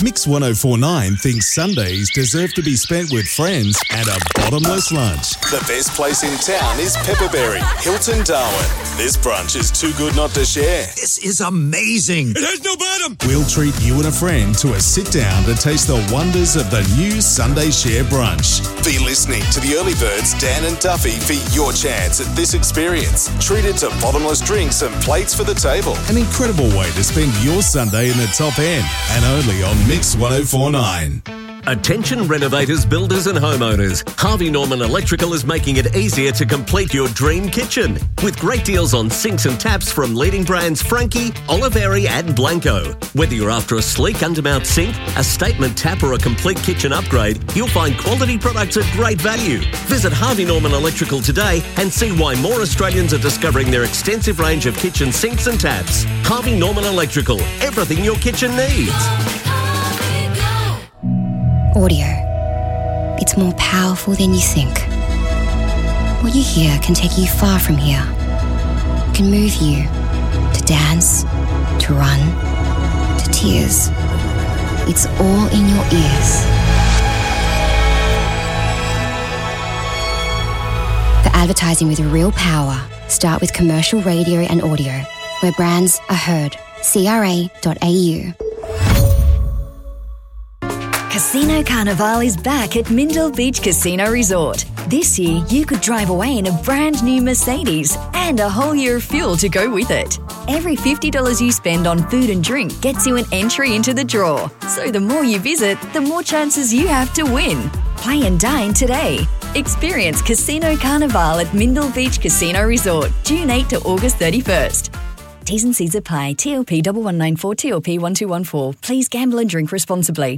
Mix 1049 thinks Sundays deserve to be spent with friends and a bottomless lunch. The best place in town is Pepperberry, Hilton, Darwin. This brunch is too good not to share. This is amazing. It has no bottom. We'll treat you and a friend to a sit down to taste the wonders of the new Sunday Share brunch. Be listening to the early birds, Dan and Duffy, for your chance at this experience. Treated to bottomless drinks and plates for the table. An incredible way to spend your Sunday in the top end, and only on Mix 1049. Attention renovators, builders and homeowners. Harvey Norman Electrical is making it easier to complete your dream kitchen. With great deals on sinks and taps from leading brands Frankie, Oliveri and Blanco. Whether you're after a sleek undermount sink, a statement tap or a complete kitchen upgrade, you'll find quality products at great value. Visit Harvey Norman Electrical today and see why more Australians are discovering their extensive range of kitchen sinks and taps. Harvey Norman Electrical. Everything your kitchen needs. Audio. It's more powerful than you think. What you hear can take you far from here. It can move you to dance, to run, to tears. It's all in your ears. For advertising with real power, start with commercial radio and audio, where brands are heard. CRA.au. Casino Carnival is back at Mindle Beach Casino Resort. This year, you could drive away in a brand new Mercedes and a whole year of fuel to go with it. Every $50 you spend on food and drink gets you an entry into the draw. So the more you visit, the more chances you have to win. Play and dine today. Experience Casino Carnival at Mindle Beach Casino Resort, June 8 to August 31st. T's and C's apply. TLP 1194 TLP 1214. Please gamble and drink responsibly.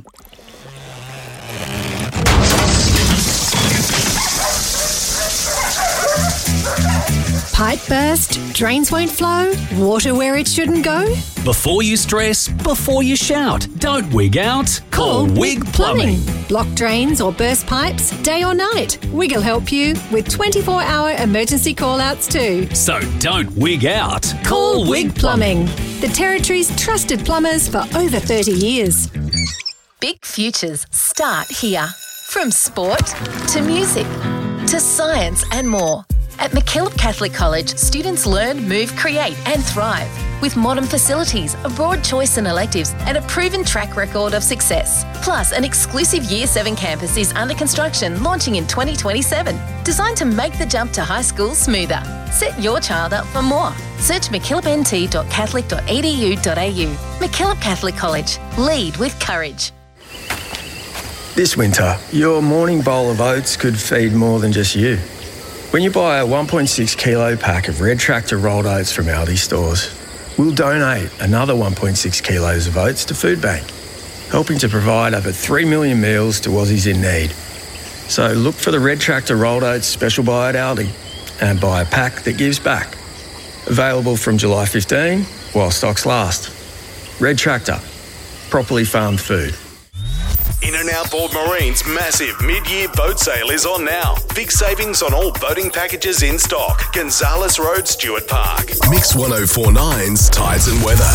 Pipe burst? Drains won't flow? Water where it shouldn't go? Before you stress, before you shout, don't wig out. Call Wig Plumbing. Blocked drains or burst pipes, day or night. Wig will help you with 24-hour emergency call-outs too. So don't wig out. Call Wig Plumbing. The Territory's trusted plumbers for over 30 years. Big futures start here. From sport to music to science and more. At MacKillop Catholic College, students learn, move, create and thrive. With modern facilities, a broad choice in electives and a proven track record of success. Plus, an exclusive Year 7 campus is under construction, launching in 2027. Designed to make the jump to high school smoother. Set your child up for more. Search mckillopnt.catholic.edu.au. MacKillop Catholic College. Lead with courage. This winter, your morning bowl of oats could feed more than just you. When you buy a 1.6 kilo pack of Red Tractor rolled oats from Aldi stores, we'll donate another 1.6 kilos of oats to Food Bank, helping to provide over 3 million meals to Aussies in need. So look for the Red Tractor rolled oats special buy at Aldi and buy a pack that gives back. Available from July 15 while stocks last. Red Tractor, properly farmed food. In and Outboard Marine's massive mid-year boat sale is on now. Big savings on all boating packages in stock. Gonzales Road, Stuart Park. Mix 1049's Tides and Weather.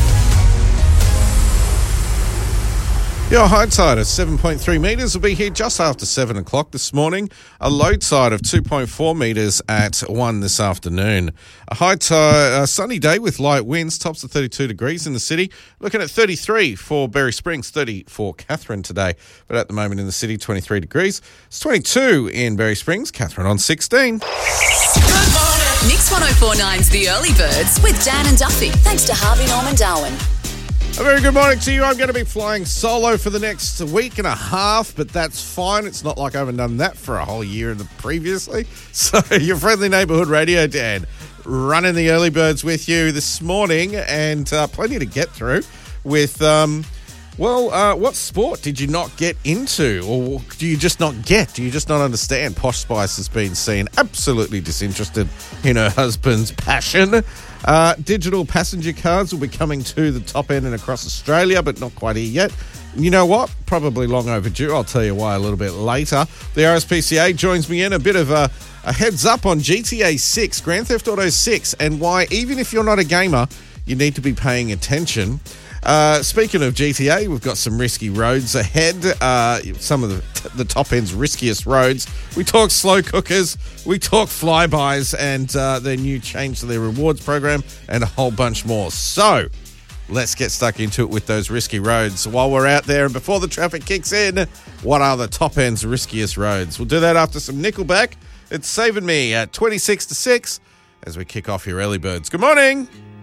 Your high tide of 7.3 metres will be here just after 7 o'clock this morning. A low tide of 2.4 metres at 1 this afternoon. A high tide, a sunny day with light winds, tops of 32 degrees in the city. Looking at 33 for Berry Springs, 30 for Katherine today. But at the moment in the city, 23 degrees. It's 22 in Berry Springs, Katherine on 16. Good morning. Mix 1049's The Early Birds with Dan and Duffy. Thanks to Harvey Norman Darwin. A very good morning to you. I'm going to be flying solo for the next week and a half, but that's fine. It's not like I haven't done that for a whole year previously. So your friendly neighbourhood radio Dan running the early birds with you this morning, and plenty to get through with, what sport did you not get into, or do you just not get? Do you just not understand? Posh Spice has been seen absolutely disinterested in her husband's passion. Digital passenger cards will be coming to the top end and across Australia, but not quite here yet. You know what? Probably long overdue. I'll tell you why a little bit later. The RSPCA joins me in a bit of a heads up on GTA 6, Grand Theft Auto 6, and why, even if you're not a gamer, you need to be paying attention. Speaking of GTA, we've got some risky roads ahead. Some of the top end's riskiest roads. We talk slow cookers, we talk flybys, and their new change to their rewards program, and a whole bunch more. So let's get stuck into it with those risky roads. While we're out there and before the traffic kicks in, what are the top end's riskiest roads? We'll do that after some Nickelback. It's Saving Me at 26 to 6 as we kick off your early birds. Good morning.